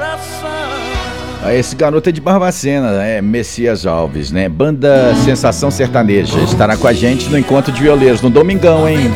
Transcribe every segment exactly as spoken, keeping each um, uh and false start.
Esse garoto é de Barbacena, é Messias Alves, né? Banda Sensação Sertaneja estará com a gente no Encontro de Violeiros no domingão, hein?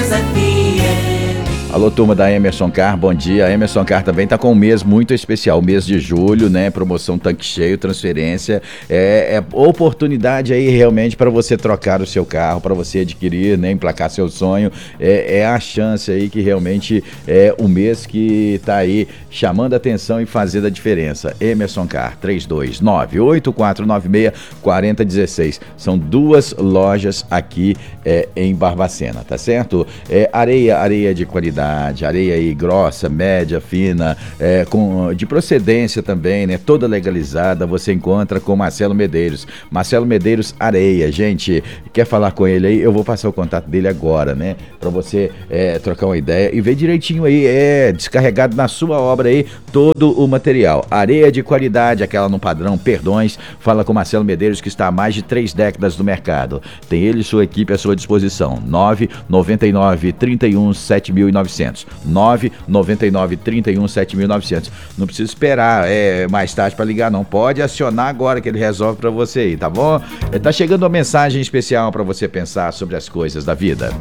Alô, turma da Emerson Car, bom dia. A Emerson Car também tá com um mês muito especial, mês de julho, né? Promoção tanque cheio, transferência. É, é oportunidade aí realmente para você trocar o seu carro, para você adquirir, né? Emplacar seu sonho. É, é a chance aí que realmente é o mês que tá aí chamando a atenção e fazendo a diferença. Emerson Car, três dois nove, oito quatro nove seis, quatro zero um seis. São duas lojas aqui é, em Barbacena, tá certo? É, areia, areia de qualidade. Areia aí grossa, média, fina, é, com, de procedência também, né? Toda legalizada, você encontra com Marcelo Medeiros. Marcelo Medeiros Areia, gente, quer falar com ele aí? Eu vou passar o contato dele agora, né? Pra você é, trocar uma ideia e ver direitinho aí, é descarregado na sua obra aí todo o material. Areia de qualidade, aquela no padrão Perdões. Fala com Marcelo Medeiros, que está há mais de três décadas no mercado. Tem ele e sua equipe à sua disposição. nove nove nove, trinta e um, sete mil e novecentos. nove nove nove, trinta e um, sete mil e novecentos. Não precisa esperar é, mais tarde para ligar, não. Pode acionar agora que ele resolve para você aí, tá bom? Tá chegando uma mensagem especial para você pensar sobre as coisas da vida.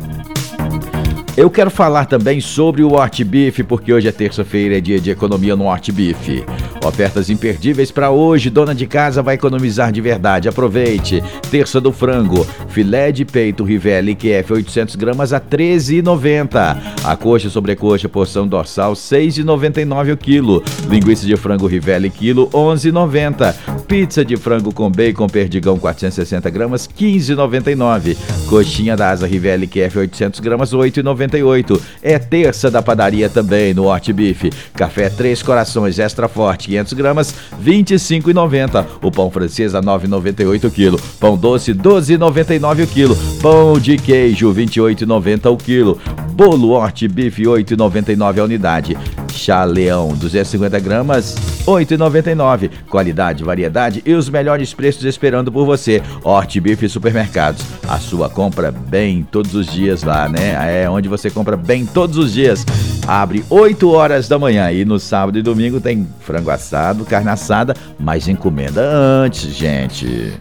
Eu quero falar também sobre o Hortbeef, porque hoje é terça-feira, é dia de economia no Hortbeef. Ofertas imperdíveis para hoje, dona de casa vai economizar de verdade. Aproveite. Terça do frango, filé de peito Rivelli Q F oitocentos gramas a treze reais e noventa centavos. A coxa sobrecoxa, porção dorsal seis reais e noventa e nove centavos o quilo. Linguiça de frango Rivelli quilo onze reais e noventa centavos. Pizza de frango com bacon perdigão quatrocentos e sessenta gramas quinze reais e noventa e nove centavos. Coxinha da asa Rivelli Q F oitocentos gramas oito reais e noventa e oito centavos. É terça da padaria também no Hortbeef. Café Três Corações extra forte quinhentos gramas vinte e cinco reais e noventa centavos. O pão francês a nove reais e noventa e oito centavos o quilo. Pão doce doze reais e noventa e nove centavos o quilo. Pão de queijo vinte e oito reais e noventa centavos o quilo. Bolo Hortbeef oito reais e noventa e nove centavos a unidade. Chá Leão duzentos e cinquenta gramas oito reais e noventa e nove centavos. Qualidade, variedade e os melhores preços esperando por você. Hortbeef Supermercados. A sua compra bem todos os dias lá, né? É onde você compra bem todos os dias. Abre oito horas da manhã e no sábado e domingo tem frango assado, carne assada, mas encomenda antes, gente.